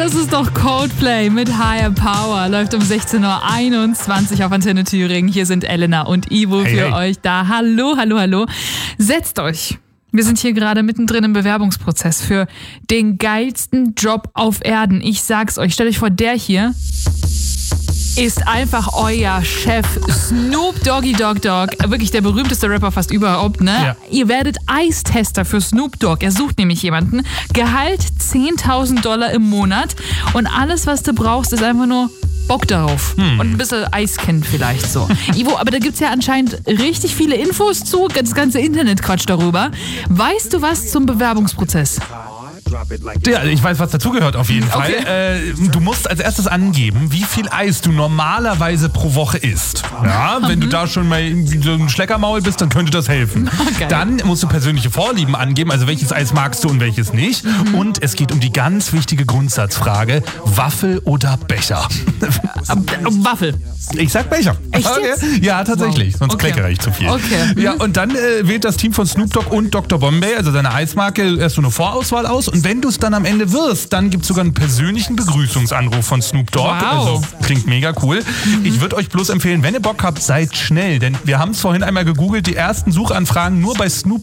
das ist doch Coldplay mit Higher Power. Läuft um 16.21 Uhr auf Antenne Thüringen. Hier sind Elena und Ivo für euch da. Hallo, hallo, hallo. Setzt euch. Wir sind hier gerade mittendrin im Bewerbungsprozess für den geilsten Job auf Erden. Ich sag's euch, stellt euch vor, der hier ist einfach euer Chef, Snoop Doggy Dogg Dogg. Wirklich der berühmteste Rapper fast überhaupt, ne? Ja. Ihr werdet Eistester für Snoop Dogg. Er sucht nämlich jemanden. Gehalt $10.000 im Monat. Und alles, was du brauchst, ist einfach nur Bock darauf. Und ein bisschen Eis kennen vielleicht so. Ivo, aber da gibt's ja anscheinend richtig viele Infos zu. Das ganze Internet quatscht darüber. Weißt du was zum Bewerbungsprozess? Ja, ich weiß, was dazugehört auf jeden Fall. Du musst als erstes angeben, wie viel Eis du normalerweise pro Woche isst. Ja, wenn du da schon mal so ein Schleckermaul bist, dann könnte das helfen. Okay. Dann musst du persönliche Vorlieben angeben, also welches Eis magst du und welches nicht. Und es geht um die ganz wichtige Grundsatzfrage, Waffel oder Becher? Waffel. Ich sag Becher. Echt jetzt? Ja, tatsächlich. Sonst kleckere ich zu viel. Okay. Ja, und dann wählt das Team von Snoop Dogg und Dr. Bombay, also seine Eismarke, erst so eine Vorauswahl aus. Und wenn du es dann am Ende wirst, dann gibt es sogar einen persönlichen Begrüßungsanruf von Snoop Dogg. Wow. Also klingt mega cool. Ich würde euch bloß empfehlen, wenn ihr Bock habt, seid schnell. Denn wir haben es vorhin einmal gegoogelt, die ersten Suchanfragen nur bei Snoop